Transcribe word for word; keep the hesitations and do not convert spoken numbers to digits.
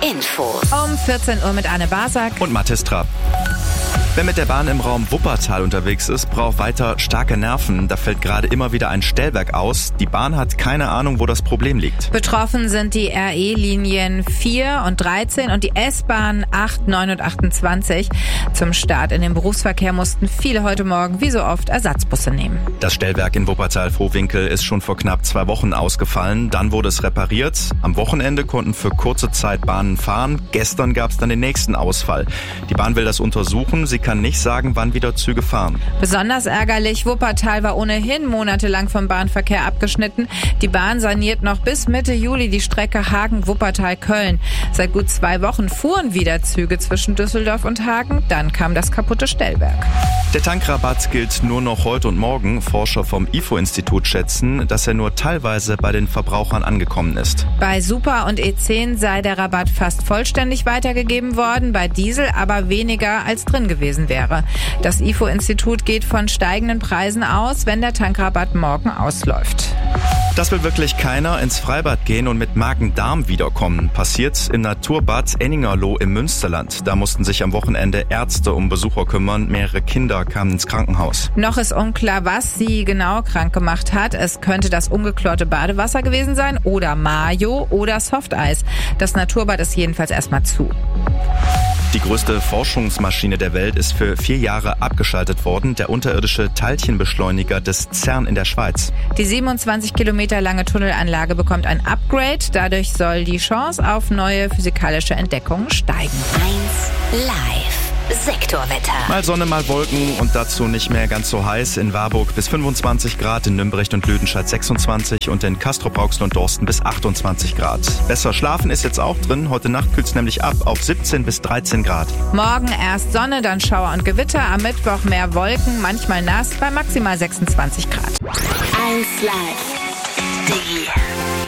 Infos. Um vierzehn Uhr mit Anne Basak und Mathis Trapp. Wer mit der Bahn im Raum Wuppertal unterwegs ist, braucht weiter starke Nerven. Da fällt gerade immer wieder ein Stellwerk aus. Die Bahn hat keine Ahnung, wo das Problem liegt. Betroffen sind die R E-Linien vier und dreizehn und die S-Bahn acht, neun und achtundzwanzig. Zum Start in den Berufsverkehr mussten viele heute Morgen wie so oft Ersatzbusse nehmen. Das Stellwerk in Wuppertal-Vohwinkel ist schon vor knapp zwei Wochen ausgefallen. Dann wurde es repariert. Am Wochenende konnten für kurze Zeit Bahnen fahren. Gestern gab es dann den nächsten Ausfall. Die Bahn will das untersuchen. Sie kann nicht sagen, wann wieder Züge fahren. Besonders ärgerlich, Wuppertal war ohnehin monatelang vom Bahnverkehr abgeschnitten. Die Bahn saniert noch bis Mitte Juli die Strecke Hagen-Wuppertal-Köln. Seit gut zwei Wochen fuhren wieder Züge zwischen Düsseldorf und Hagen. Dann kam das kaputte Stellwerk. Der Tankrabatt gilt nur noch heute und morgen. Forscher vom I F O-Institut schätzen, dass er nur teilweise bei den Verbrauchern angekommen ist. Bei Super und E zehn sei der Rabatt fast vollständig weitergegeben worden, bei Diesel aber weniger als drin gewesen wäre. Das I F O-Institut geht von steigenden Preisen aus, wenn der Tankrabatt morgen ausläuft. Das will wirklich keiner ins Freibad gehen und mit Magen-Darm wiederkommen. Passiert im Naturbad Enningerloh im Münsterland. Da mussten sich am Wochenende Ärzte um Besucher kümmern. Mehrere Kinder kamen ins Krankenhaus. Noch ist unklar, was sie genau krank gemacht hat. Es könnte das ungeklorte Badewasser gewesen sein oder Mayo oder Softeis. Das Naturbad ist jedenfalls erstmal zu. Die größte Forschungsmaschine der Welt ist für vier Jahre abgeschaltet worden, der unterirdische Teilchenbeschleuniger des CERN in der Schweiz. Die siebenundzwanzig Kilometer lange Tunnelanlage bekommt ein Upgrade. Dadurch soll die Chance auf neue physikalische Entdeckungen steigen. eins live. Sektorwetter. Mal Sonne, mal Wolken und dazu nicht mehr ganz so heiß. In Warburg bis fünfundzwanzig Grad, in Nümbrecht und Lüdenscheid sechsundzwanzig und in Castrop-Rauxel und Dorsten bis achtundzwanzig Grad. Besser schlafen ist jetzt auch drin. Heute Nacht kühlt es nämlich ab auf siebzehn bis dreizehn Grad. Morgen erst Sonne, dann Schauer und Gewitter. Am Mittwoch mehr Wolken, manchmal nass bei maximal sechsundzwanzig Grad. eins live. Die